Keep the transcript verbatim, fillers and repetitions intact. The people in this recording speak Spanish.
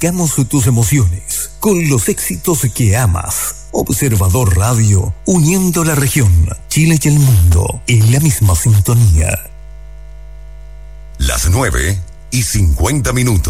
Identificamos tus emociones con los éxitos que amas. Observador Radio, uniendo la región, Chile y el mundo en la misma sintonía. Las nueve y cincuenta minutos.